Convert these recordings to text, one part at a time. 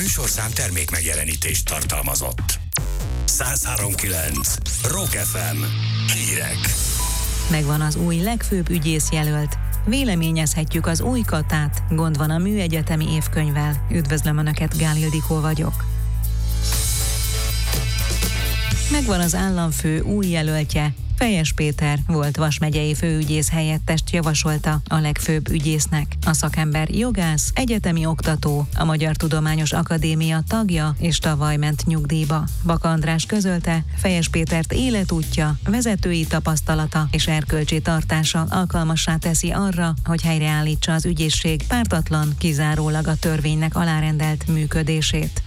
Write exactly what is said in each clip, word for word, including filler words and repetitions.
műsorszám termék megjelenítést tartalmazott. száz három kilenc Rock ef em. Hírek. Megvan az új legfőbb ügyész jelölt. Véleményezhetjük az új Katát. Gond van a műegyetemi évkönyvvel. Üdvözlöm Önöket, Gál Ildikó vagyok. Megvan az államfő új jelöltje. Fejes Péter volt Vas megyei főügyész helyettest javasolta a legfőbb ügyésznek. A szakember jogász, egyetemi oktató, a Magyar Tudományos Akadémia tagja, és tavaly ment nyugdíjba. Baka András közölte, Fejes Pétert életútja, vezetői tapasztalata és erkölcsi tartása alkalmassá teszi arra, hogy helyreállítsa az ügyészség pártatlan, kizárólag a törvénynek alárendelt működését.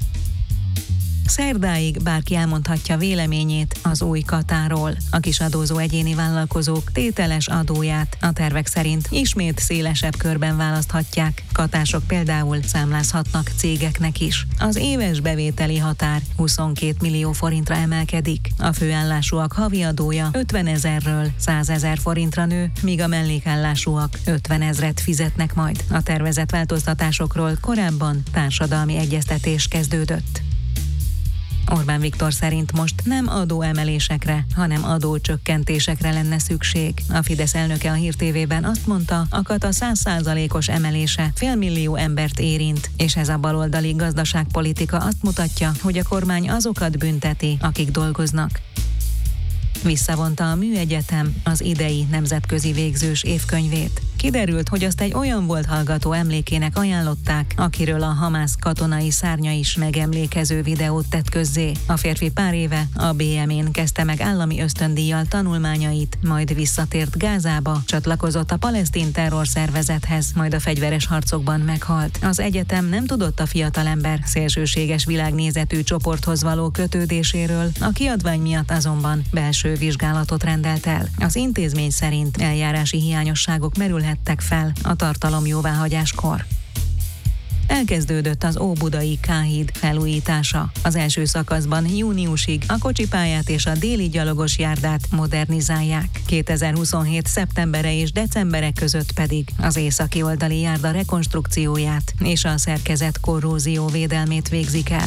Szerdáig bárki elmondhatja véleményét az új Katáról. A kisadózó egyéni vállalkozók tételes adóját a tervek szerint ismét szélesebb körben választhatják. Katások például számlázhatnak cégeknek is. Az éves bevételi határ huszonkét millió forintra emelkedik. A főállásúak havi adója ötven ezerről száz ezer forintra nő, míg a mellékállásúak ötven ezret fizetnek majd. A tervezett változtatásokról korábban társadalmi egyeztetés kezdődött. Orbán Viktor szerint most nem adóemelésekre, hanem adócsökkentésekre lenne szükség. A Fidesz elnöke a Hír té vében azt mondta, a Kata száz százalékos emelése félmillió embert érint, és ez a baloldali gazdaságpolitika azt mutatja, hogy a kormány azokat bünteti, akik dolgoznak. Visszavonta a Műegyetem az idei nemzetközi végzős évkönyvét. Kiderült, hogy azt egy olyan volt hallgató emlékének ajánlották, akiről a Hamász katonai szárnya is megemlékező videót tett közzé. A férfi pár éve a bé em én kezdte meg állami ösztöndíjjal tanulmányait, majd visszatért Gázába, csatlakozott a palesztin terrorszervezethez, majd a fegyveres harcokban meghalt. Az egyetem nem tudott a fiatalember szélsőséges világnézetű csoporthoz való kötődéséről, a kiadvány miatt azonban belső vizsgálatot rendelt el. Az intézmény szerint eljárási hiányosságok merülhettek fel a tartalom jóváhagyáskor. Elkezdődött az Óbudai K-híd felújítása. Az első szakaszban júniusig a kocsipályát és a déli gyalogos járdát modernizálják. kétezer-huszonhét szeptembere és decembere között pedig az északi oldali járda rekonstrukcióját és a szerkezet korrózió védelmét végzik el.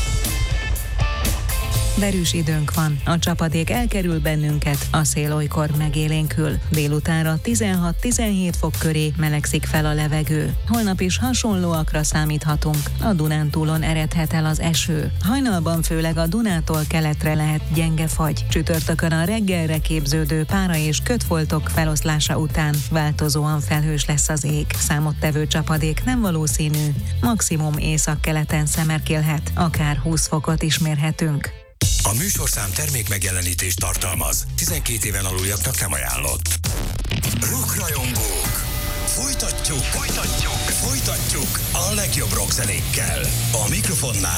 Derűs időnk van, a csapadék elkerül bennünket, a szél olykor megélénkül. Délutánra tizenhat-tizenhét fok köré melegszik fel a levegő. Holnap is hasonlóakra számíthatunk, a Dunántúlon eredhet el az eső. Hajnalban főleg a Dunától keletre lehet gyenge fagy. Csütörtökön a reggelre képződő pára és kötfoltok feloszlása után változóan felhős lesz az ég. Számottevő csapadék nem valószínű, maximum északkeleten szemerkélhet, akár húsz fokot is mérhetünk. A műsorszám termék megjelenítést tartalmaz. tizenkét éven aluljaknak nem ajánlott. Rockrajongók! Folytatjuk! Folytatjuk! Folytatjuk a legjobb rockzenékkel. A mikrofonnál